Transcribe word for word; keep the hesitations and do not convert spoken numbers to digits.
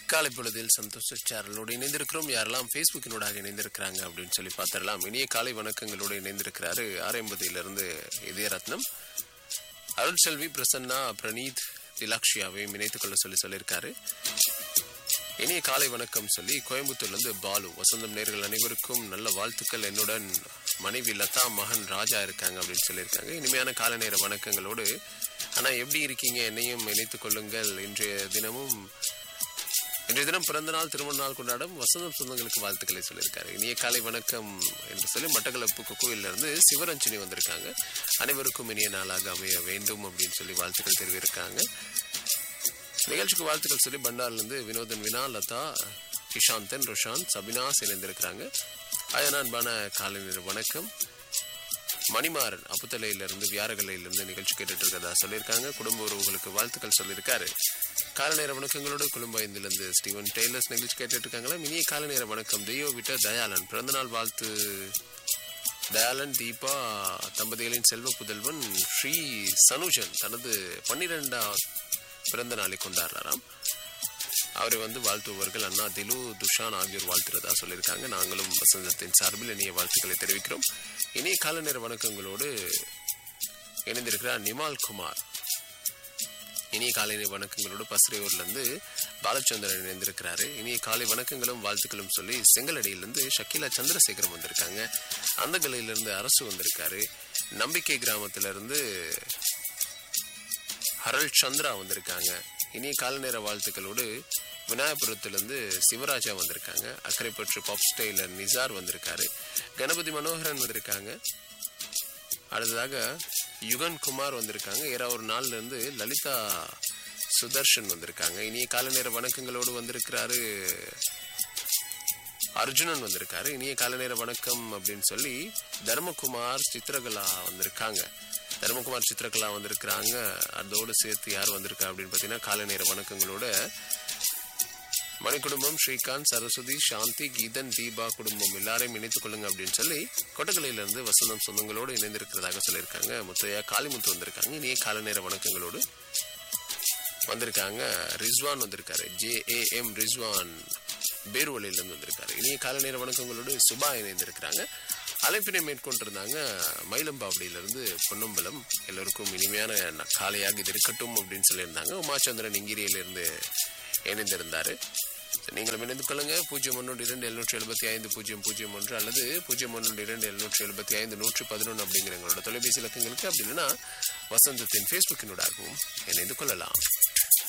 காலை பொழுதில் சந்தோஷ சேனலோடு இணைந்திருக்கிறோம். யாரெல்லாம் ஃபேஸ்புக்கினோடாக இணைந்திருக்கிறாங்க அப்படின்னு சொல்லி பார்த்துடலாம். இனிய காலை வணக்கங்களோடு இணைந்திருக்கிறாரு ஆரம்பதியிலிருந்து இதயரத்னம், அருள் செல்வி, பிரசன்னா, பிரணீத், திலாக்ஷியாவையும் இணைத்துக் கொள்ள சொல்லி சொல்லியிருக்காரு. இனிய காலை வணக்கம் சொல்லி கோயம்புத்தூர்லேருந்து பாலு, வசந்தம் நேர்கள் அனைவருக்கும் நல்ல வாழ்த்துக்கள், என்னுடன் மனைவி லதா, மகன் ராஜா இருக்காங்க அப்படின்னு சொல்லியிருக்காங்க. இனிமையான காலை நேர வணக்கங்களோடு. ஆனால் எப்படி இருக்கீங்க, என்னையும் இணைத்துக் கொள்ளுங்கள். இன்றைய தினமும் இன்றைய தினம் பிறந்த நாள், திருமண நாள் கொண்டாடும் வசந்தம் சொந்தங்களுக்கு வாழ்த்துக்களை சொல்லியிருக்காரு. இனிய காலை வணக்கம் என்று சொல்லி மட்டக்களப்பு கோயிலிருந்து சிவரஞ்சனி வந்திருக்காங்க. அனைவருக்கும் இனிய நாளாக அமைய வேண்டும் அப்படின்னு சொல்லி வாழ்த்துக்கள் தெரிவித்திருக்காங்க. நிகழ்ச்சிக்கு வாழ்த்துக்கள் சொல்லி பண்டாரிலிருந்து வினோதன், வினா, லதா, கிஷாந்தன், ரோஷாந்த், சபினாஸ் இணைந்திருக்கிறாங்க. அயனா அன்பான காலை நேர வணக்கம். மணிமாறன் அப்புத்தலையிலிருந்து வியாரகலையிலிருந்து நிகழ்ச்சி கேட்டுட்டு இருக்கதா சொல்லியிருக்காங்க. குடும்ப உறவுகளுக்கு வாழ்த்துக்கள் சொல்லியிருக்காரு. காலை நேர வணக்கங்களோடு குடும்ப ஐந்திலிருந்து ஸ்டீவன் டெய்லர்ஸ் நிகழ்ச்சி கேட்டுட்டு இருக்காங்களா. இனிய காலை நேர வணக்கம். தெய்வ விட்ட தயாளன் பிறந்தநாள் வாழ்த்து. தயாளன் தீபா தம்பதிகளின் செல்வ புதல்வன் ஸ்ரீ சனுஜன் தனது பன்னிரெண்டாம் பிறந்த நாளை கொண்டாடுறாராம். அவரை வந்து வாழ்த்துவர்கள் அண்ணா திலு, துஷான் ஆகியோர் வாழ்த்துறதா சொல்லியிருக்காங்க. நாங்களும் வசந்தத்தின் சார்பில் இனிய வாழ்த்துக்களை தெரிவிக்கிறோம். இனிய காலை நேர வணக்கங்களோடு இணைந்திருக்கிறார் நிமால் குமார். இனிய காலை நேர வணக்கங்களோடு பஸ்ரேயூர்லேருந்து பாலச்சந்திரன் இணைந்திருக்கிறாரு. இனிய காலை வணக்கங்களும் வாழ்த்துக்களும் சொல்லி செங்கலடியிலிருந்து ஷக்கீலா சந்திரசேகரம் வந்திருக்காங்க. அந்தகலையிலிருந்து அரசு வந்திருக்காரு. நம்பிக்கை கிராமத்திலிருந்து ஹரல் சந்திரா வந்திருக்காங்க. இனிய காலை நேர வாழ்த்துக்களோடு விநாயகபுரத்திலிருந்து சிவராஜா வந்திருக்காங்க. அக்கரைப்பற்று பாப் ஸ்டைலர் நிசார் வந்திருக்காரு. கணபதி மனோகரன் வந்திருக்காங்க. அடுத்ததாக யுகன் குமார் வந்திருக்காங்க. ஏறாவூர் நாள்ல இருந்து லலிதா சுதர்ஷன் வந்திருக்காங்க. இனிய காலை நேர வணக்கங்களோடு வந்திருக்கிறாரு அர்ஜுனன் வந்திருக்காரு. இனிய காலை நேர வணக்கம் அப்படின்னு சொல்லி தர்மகுமார் சித்திரகலா வந்திருக்காங்க. தர்மகுமார் சித்திரகலா வந்திருக்கிறாங்க. அதோடு சேர்த்து யார் வந்திருக்கா அப்படின்னு பார்த்தீங்கன்னா காலை நேர வணக்கங்களோட மணி குடும்பம், ஸ்ரீகாந்த், சரஸ்வதி, சாந்தி, கீதன், தீபா குடும்பம் எல்லாரையும் இணைத்துக் கொள்ளுங்க அப்படின்னு சொல்லி கொட்டக்கலையிலிருந்து வசந்தம் சொந்தங்களோடு இணைந்திருக்கிறதாக சொல்லியிருக்காங்க. முத்தையா காளிமுத்து வந்திருக்காங்க. இனிய காலை நேர வணக்கங்களோடு வந்திருக்காங்க. ரிஸ்வான் வந்திருக்காரு. ஜே ஏ எம் ரிஸ்வான் பேர்வழியிலிருந்து வந்திருக்காரு. இனிய காலை நேர வணக்கங்களோடு சுபா இணைந்திருக்கிறாங்க. அழைப்பினை மேற்கொண்டிருந்தாங்க மயிலம்பாவடியிலிருந்து பொன்னம்பலம். எல்லோருக்கும் இனிமையான காலையாக இது இருக்கட்டும் அப்படின்னு சொல்லியிருந்தாங்க. உமாச்சந்திரன் இங்கிரியிலிருந்து இணைந்திருந்தாரு. நீங்களும் இணைந்து கொள்ளுங்க. பூஜ்ஜியம் ஒன்று இரண்டு எழுநூற்றி எழுபத்தி ஐந்து பூஜ்ஜியம் பூஜ்ஜியம் ஒன்று அல்லது பூஜ்ஜியம் ஒன்று இரண்டு எழுநூற்றி எழுபத்தி ஐந்து நூற்றி பதினொன்று அப்படிங்கிற எங்களோட தொலைபேசி இலக்கங்களுக்கு. அப்படி இல்லைன்னா வசந்தத்தின் ஃபேஸ்புக்கினூடாகவும் இணைந்து கொள்ளலாம்.